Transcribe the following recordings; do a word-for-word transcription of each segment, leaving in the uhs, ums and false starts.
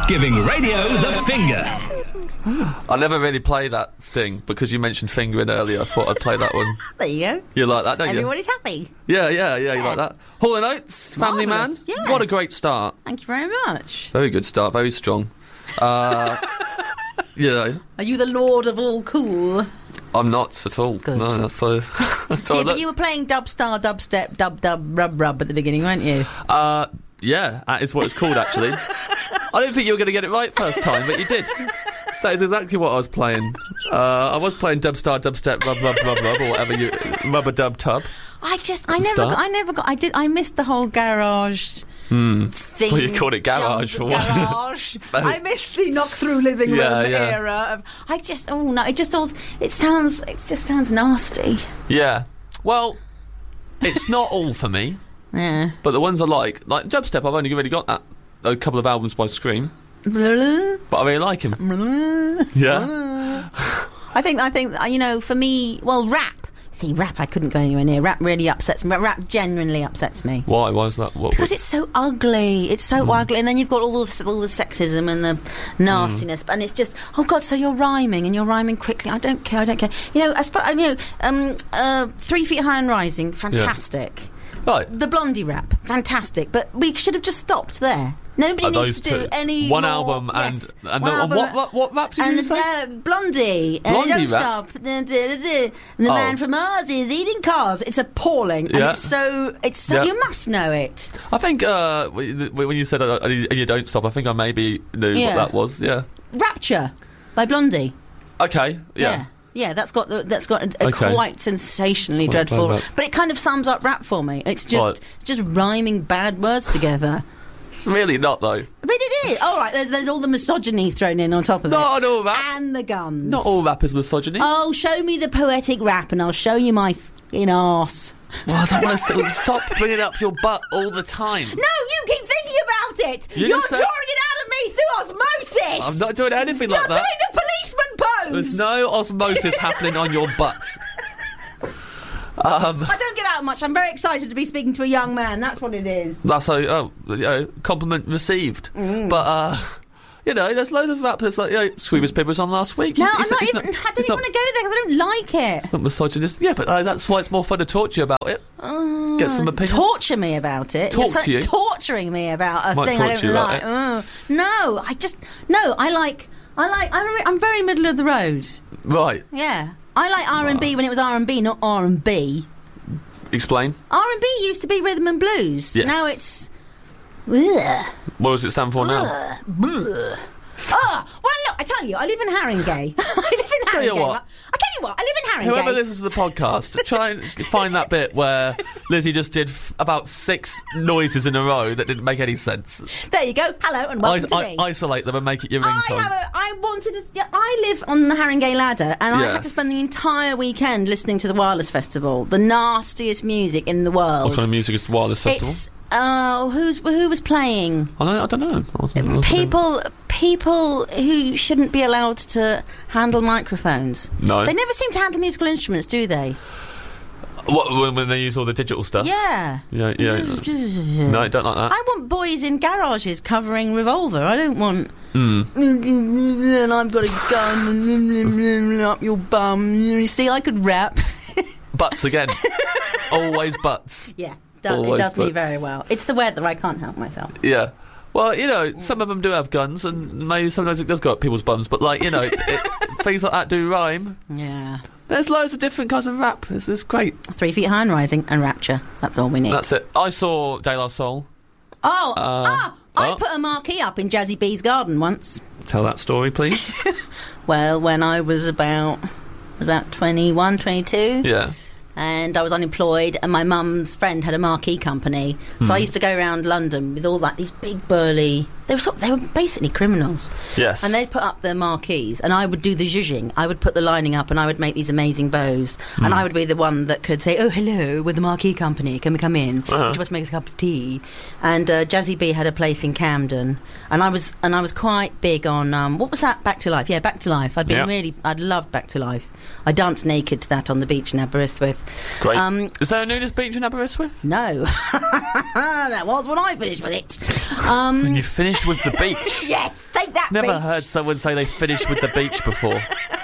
Giving radio the finger. I never really play that Sting because you mentioned fingering earlier. I thought I'd play that one. There you go. You like that, don't you? Everybody's happy. Yeah, yeah, yeah, you Yeah. like that. Hall and Oates, Family Marvellous, Man. yes. What a great start. Thank you very much. Very good start, very strong. Uh, you know, Are you the lord of all cool? I'm not at all. Good. No, that's so. Yeah, but you were playing dubstar, dubstep, dub dub, rub rub at the beginning, weren't you? Uh, yeah, that is what it's called, actually. I didn't think you were going to get it right first time, but you did. That is exactly what I was playing. Uh, I was playing dubstar, dubstep, rub, rub, rub, rub, or whatever you, rubber dub tub. I just, I Good never, start. got, I never got, I did, I missed the whole garage Hmm. thing. Well, you called it garage jump for one. Garage. very- I missed the knock-through living room Yeah, yeah. era. Of, I just, oh no, it just all, it sounds, it just sounds nasty. Yeah. Well, it's not all for me, Yeah. but the ones I like, like dubstep, I've only really got that, a couple of albums by Scream, but I really like him. Yeah. I think, I think, uh, you know, for me, well, rap. See, rap, I couldn't go anywhere near. Rap really upsets me. Rap genuinely upsets me. Why? Why is that? What? Because what- it's so ugly. It's so ugly. And then you've got all the, all the sexism and the nastiness. And it's just, oh, God, so you're rhyming and you're rhyming quickly. I don't care, I don't care. You know, I sp- you know um, uh, Three Feet High and Rising, fantastic. Right. The Blondie rap, fantastic. But we should have just stopped there. Nobody Uh, needs those to do two. any One more- album and- yes. and One the- album what- what- what rap did you and say? Uh, Blondie. Uh, Blondie Don't rap? Stop. Da, da, da, da. And the Oh. man from Mars is eating cars. It's appalling. And Yeah. it's so, it's so, Yeah. you must know it. I think uh, when when you said uh, and you don't stop, I think I maybe knew Yeah. what that was. Yeah. Rapture by Blondie. Okay. Yeah. Yeah, yeah, that's got the, that's got a, a Okay. quite sensationally Quite dreadful, bad rap. but it kind of sums up rap for me. It's just Right. it's just rhyming bad words together. It's really not though. But it is. All right, there's there's all the misogyny thrown in on top of Not it, all rap. and the guns. Not all rap is misogyny. Oh, show me the poetic rap, and I'll show you my fucking arse. Well, I don't want to stop bringing up your butt all the time. No, you keep thinking about it. You You're just said- drawing it out of me through osmosis. I'm not doing anything You're like that. doing the policeman pose. There's no osmosis happening on your butt. Um, I don't get out much. I'm very excited to be speaking to a young man. That's what it is. that's a oh, you know, compliment received. Mm. But uh, you know, there's loads of rap that's like, you know, Screamers Pip was on last week. No, He's- I'm he's- not he's even. I don't he's even not- want to go there because I don't like it. It's not misogynist. Yeah, but uh, that's why it's more fun to talk to you about it. Uh, Get some opinions. Torture me about it. Talk You're so to you? Torturing me about a Might thing I torture don't you about like. it. Uh, no, I just no. I like. I like. I'm, re- I'm very middle of the road. Right. Yeah, I like R and B when it was R and B, not R and B. Explain. R and B used to be rhythm and blues. Yes. Now it's. Ugh. What does it stand for now? Ugh. Bleh. Ah, well, look, I tell you, I live in Haringey. I live in Tell you Haringey. what. right? I tell you what, I live in Haringey. Whoever listens to the podcast, try and find that bit where Lizzie just did f- about six noises in a row that didn't make any sense. There you go. Hello and welcome Is- to I- me. isolate them and make it your I ringtone. have a. I wanted to. yeah, I live on the Haringey Ladder, and I had to Yes. spend the entire weekend listening to the Wireless Festival, the nastiest music in the world. What kind of music is the Wireless Festival? It's oh, who's who was playing? I don't, I don't know. I wasn't- I wasn't- People, people who shouldn't be allowed to handle microphones. No. They never seem to handle musical instruments, do they? What, when, when they use all the digital stuff? Yeah. Yeah, yeah. No, I don't like that. I want boys in garages covering Revolver. I don't want. Mm. And I've got a gun up your bum. You see, I could rap. Butts again. Always butts. Yeah, does, it Always does me butts. very well. It's the weather. I can't help myself. Yeah. Well, you know, some of them do have guns, and maybe sometimes it does go up people's bums, but, like, you know, it, things like that do rhyme. Yeah. There's loads of different kinds of rap. It's, it's great. Three Feet High and Rising and Rapture. That's all we need. That's it. I saw De La Soul. oh, Uh, ah, I oh. put a marquee up in Jazzy B's garden once. Tell that story, please. Well, when I was about, I was about twenty-one, twenty-two. Yeah. And I was unemployed, and my mum's friend had a marquee company, so I Hmm. used to go around London with all that these big burly. They were sort of, they were basically criminals, Yes. and they'd put up their marquees, and I would do the zhuzhing. I would put the lining up, and I would make these amazing bows, Hmm. and I would be the one that could say, "Oh, hello, we're the marquee company. Can we come in? Uh-huh. Would you must make us a cup of tea?" And uh, Jazzy B had a place in Camden, and I was and I was quite big on um, what was that? Back to Life. Yeah, Back to Life. I'd been Yeah. really, I'd loved Back to Life. I danced naked to that on the beach in Aberystwyth. Great. Um, Is there a nudist beach in Aberystwyth? No. That was when I finished with it. Um, And you finished with the beach. yes, take that. Never beach. heard someone say they finished with the beach before.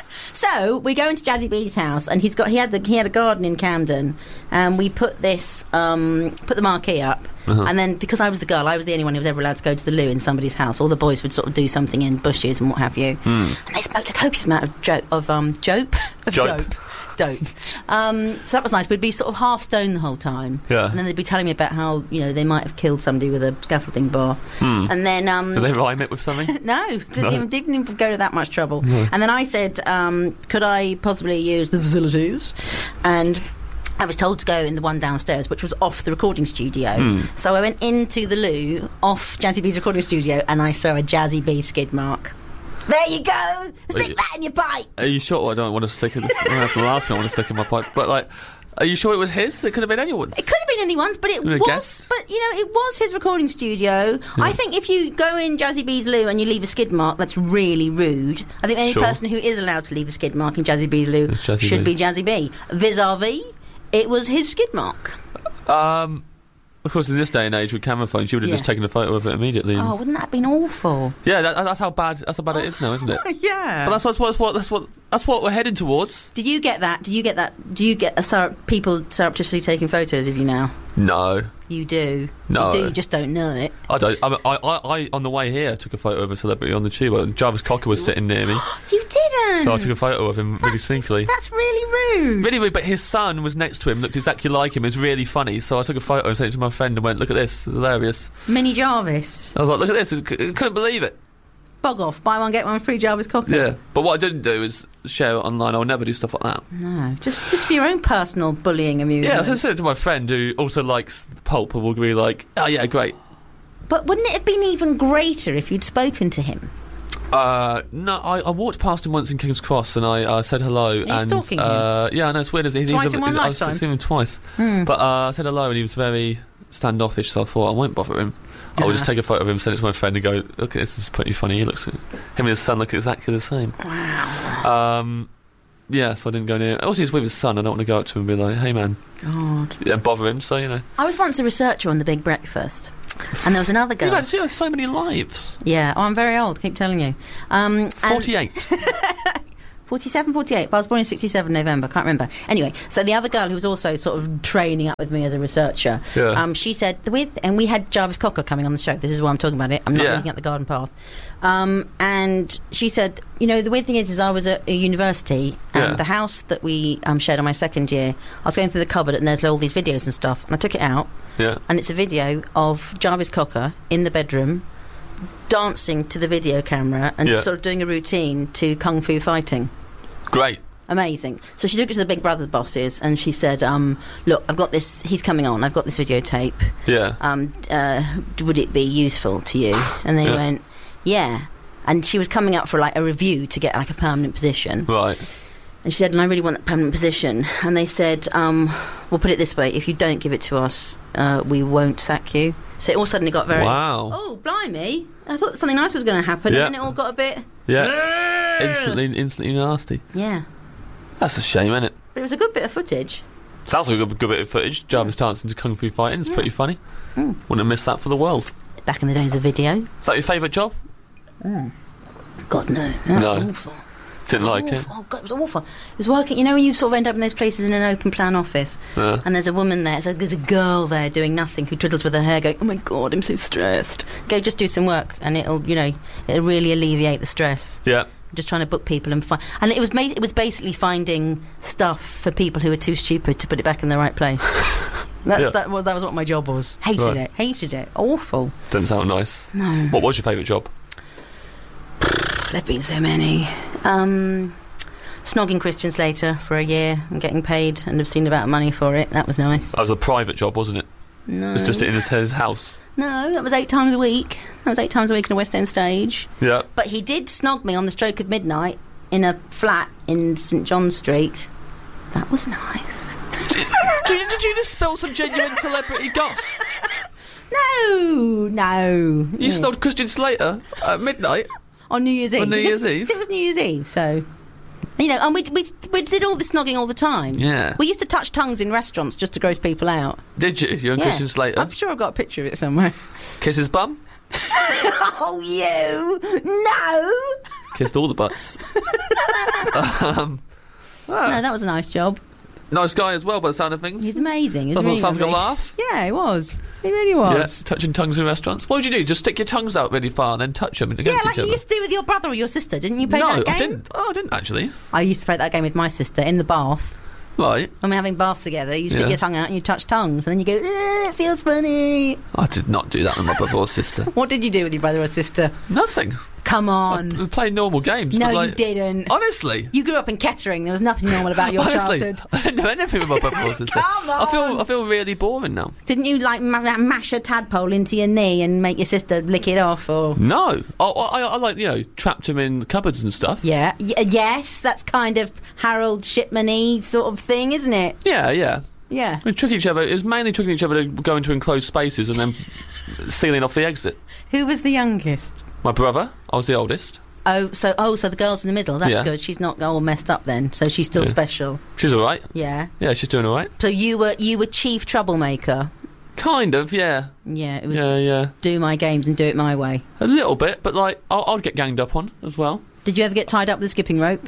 So we go into Jazzy B's house, and he's got he had the he had a garden in Camden, and we put this um, put the marquee up, Uh-huh. and then because I was the girl, I was the only one who was ever allowed to go to the loo in somebody's house. All the boys would sort of do something in bushes and what have you, Mm. and they smoked a copious amount of joke of um jope of Jope. dope. Dope. Um, so that was nice. We'd be sort of half stoned the whole time, Yeah. and then they'd be telling me about how you know they might have killed somebody with a scaffolding bar, Mm. and then um, Did they rhyme it with something? no, didn't, No. Even, didn't even go to that much trouble. And then I said, um, could I possibly use the facilities? And I was told to go in the one downstairs, which was off the recording studio. Hmm. So I went into the loo, off Jazzy B's recording studio, and I saw a Jazzy B skid mark. There you go! Stick you- that in your pipe! Are you sure? Well, I don't want to stick it. This, that's the last thing I want to stick in my pipe. But like, are you sure it was his? It could have been anyone's. It could have been anyone's, but it You wanna was. guess? But you know, it was his recording studio. I think if you go in Jazzy B's loo and you leave a skid mark, that's really rude. I think the only Sure. person who is allowed to leave a skid mark in Jazzy B's loo It's Jazzy should B. be Jazzy B. Vis-a-vis, it was his skid mark. Um, of course, in this day and age with camera phones, you would have Yeah. just taken a photo of it immediately. and- Oh, wouldn't that have been awful? Yeah, that, that's how bad. That's how bad it is now, isn't it? Yeah. But that's what, that's what that's what that's what we're heading towards. Did you get that? Do you get that? Do you get a sur- people surreptitiously taking photos of you now? No, You do. No. You do. You just don't know it. I don't. I, I, I, I on the way here took a photo of a celebrity on the tube. Jarvis Cocker was sitting near me, You didn't. so I took a photo of him really That's- sneakily. That's really rude. Really weird, but his son was next to him, looked exactly like him. It was really funny. So I took a photo and sent it to my friend and went, "Look at this, it's hilarious." Mini Jarvis. I was like, "Look at this, I c- couldn't believe it." Bog off. Buy one get one free Jarvis Cocker. Yeah, but what I didn't do is share it online. I'll never do stuff like that. No, just just for your own personal bullying amusement. Yeah, so I sent it to my friend who also likes pulp and will be like, "Oh yeah, great." But wouldn't it have been even greater if you'd spoken to him? Uh, no, I, I walked past him once in King's Cross and I uh, said hello. you and stalking him? uh, Yeah, I know it's weird. He's, Twice he's a, in one I lifetime? I've seen him twice, Hmm. but uh, I said hello and he was very standoffish. So I thought I won't bother him. I will just take a photo of him, send it to my friend, and go, "Look at this. This is pretty funny. He looks. Him and his son look exactly the same." Wow. Um, yeah, so I didn't go near. Also, he's with his son. I don't want to go up to him and be like, "Hey, man," God. yeah, bother him. So you know, I was once a researcher on The Big Breakfast, and there was another girl. you guys, you have so many lives. Yeah, oh, I'm very old, keep telling you. Um, and- Forty-eight. forty-seven, forty-eight, but I was born in sixty-seven November, can't remember. Anyway, so the other girl who was also sort of training up with me as a researcher, Yeah. um, she said, with, and we had Jarvis Cocker coming on the show, this is why I'm talking about it, I'm not Yeah. looking at the garden path, um, and she said, you know, the weird thing is, is I was at a university, and Yeah. the house that we um, shared on my second year, I was going through the cupboard and there's all these videos and stuff, and I took it out, Yeah. and it's a video of Jarvis Cocker in the bedroom, dancing to the video camera and Yeah. sort of doing a routine to kung fu fighting. Great. Amazing. So she took it to the Big Brother's bosses and she said, um, look, I've got this, he's coming on, I've got this videotape. Yeah. Um, uh, would it be useful to you? And they Yeah. went, yeah. And she was coming up for like a review to get like a permanent position. Right. And she said, and I really want that permanent position. And they said, um, we'll put it this way, if you don't give it to us, uh, we won't sack you. So it all suddenly got very, Wow. oh, blimey. I thought something nice was going to happen. Yeah. And then it all got a bit, Yeah. Instantly, instantly nasty. yeah. That's a shame, isn't it? But it was a good bit of footage. Sounds like a good, good bit of footage. Jarvis dancing to kung fu fighting. It's Yeah. pretty funny. Mm. Wouldn't have missed that for the world. Back in the days of video. Is that your favourite job? God, no. That No. was awful. Didn't like it. awful. Oh, God, it was awful. It was working, you know, when you sort of end up in those places in an open plan office, Yeah. and there's a woman there, so there's a girl there doing nothing who twiddles with her hair going, oh my God, I'm so stressed. Go just do some work, and it'll, you know, it'll really alleviate the stress. Yeah. Just trying to book people and find, and it was ma- it was basically finding stuff for people who are too stupid to put it back in the right place. That's Yeah. that was that was what my job was. Hated Right. it, hated it, awful. Doesn't sound nice. No, What was your favourite job? there've been so many. Um, snogging Christian Slater for a year and getting paid an obscene amount of money for it. That was nice. That was a private job, wasn't it? No, It was just in his, his house. no, that was eight times a week. That was eight times a week in a West End stage. Yeah. But he did snog me on the stroke of midnight in a flat in St John Street. That was nice. did, you, did you just spill some genuine celebrity goss? No, no. You snogged Christian Slater at midnight? On New Year's Eve. On New Year's Eve? It was New Year's Eve, so... You know, and we, we, we did all the snogging all the time. Yeah. We used to touch tongues in restaurants just to gross people out. Did you? You and Yeah. Christian Slater? I'm sure I've got a picture of it somewhere. Kiss his bum? Oh, you! No! Kissed all the butts. um, No, that was a nice job. Nice guy as well, by the sound of things. He's amazing. He's Sounds, really sounds like a lovely. laugh. Yeah, he was. He really was. Yeah, touching tongues in restaurants. What would you do? Just stick your tongues out really far and then touch them against Yeah, like each you other? used to do with your brother or your sister. Didn't you play no, that game? I didn't. Oh, I didn't actually. I used to play that game with my sister in the bath. Right. When we're having baths together, you stick Yeah. your tongue out and you touch tongues, and then you go, "Ugh, it feels funny." I did not do that with my brother or sister. What did you do with your brother or sister? Nothing. Come on. We played normal games. No, but, you like, didn't. Honestly. You grew up in Kettering. There was nothing normal about your Honestly, childhood. I don't know anything with my brother or sister. Come I feel on. I feel really boring now. Didn't you like ma- mash a tadpole into your knee and make your sister lick it off? Or No. Oh, I, I like, you know, trapped him in cupboards and stuff. yeah, y- yes, that's kind of Harold Shipman-y sort of thing, isn't it? Yeah, yeah. Yeah. We trick each other. It was mainly tricking each other to go into enclosed spaces and then sealing off the exit. Who was the youngest? My brother, I was the oldest. Oh, so oh, so the girl's in the middle. That's Yeah. good. She's not all messed up then. So she's still Yeah. special. She's all right. Yeah. Yeah, she's doing all right. So you were you were chief troublemaker. Kind of, yeah. Yeah. It was Yeah, yeah. do my games and do it my way. A little bit, but like, I'll, I'll get ganged up on as well. Did you ever get tied up with a skipping rope?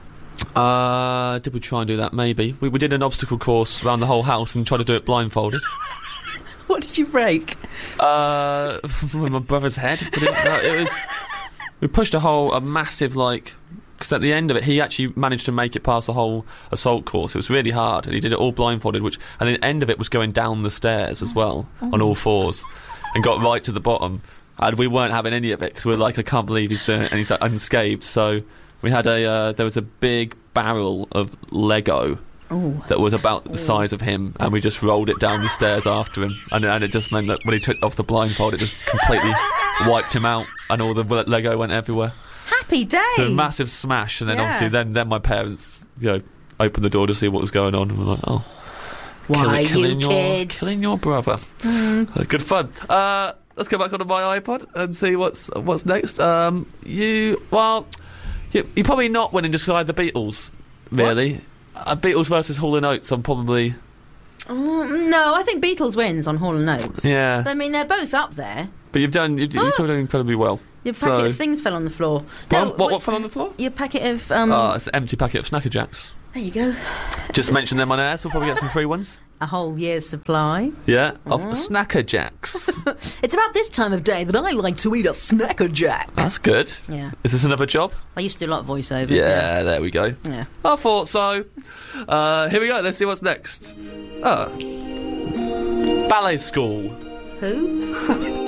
Uh, did we try and do that? Maybe. We, we did an obstacle course around the whole house and tried to do it blindfolded. What did you break? Uh, with my brother's head. But it, no, it was. We pushed a whole, a massive, like. Because at the end of it, he actually managed to make it past the whole assault course. It was really hard, and he did it all blindfolded. Which, and the end of it was going down the stairs as well, on all fours, and got right to the bottom. And we weren't having any of it because we were like, I can't believe he's doing it, and he's like, unscathed. So we had a, uh, there was a big barrel of Lego. Oh. That was about the size of him, and we just rolled it down the stairs after him, and, and it just meant that when he took off the blindfold, it just completely wiped him out, and all the Lego went everywhere. Happy days. So a massive smash, and then Yeah. obviously then, then my parents, you know, opened the door to see what was going on, and we're like, oh, Why, kill- killing you your kids? killing your brother. Uh, good fun. Uh, let's go back onto my iPod and see what's what's next. Um, you well, you, you're probably not winning just because I had the Beatles, really. Uh, Beatles versus Hall and Oates. I'm probably Mm, no, I think Beatles wins on Hall and Oates. yeah. I mean, they're both up there. But you've done you've, you've done incredibly well. Your packet So- of things fell on the floor. Well, No, what, wait, what fell on the floor? Your packet of um. Oh, it's an empty packet of Snacker Jacks. There you go. Just mention them on air, so we'll probably get some free ones. A whole year's supply. Yeah, of Snacker Jacks. It's about this time of day that I like to eat a Snacker Jack. That's good. Yeah. Is this another job? I used to do a lot of voiceovers. Yeah, there we go. Yeah. Yeah. I thought so. Uh, here we go. Let's see what's next. Oh. Ballet school. Who?